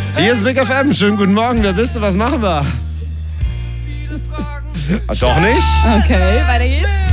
Hier ist Big FM. Schönen guten Morgen. Wer bist du? Was machen wir? Doch nicht? Okay, weiter geht's.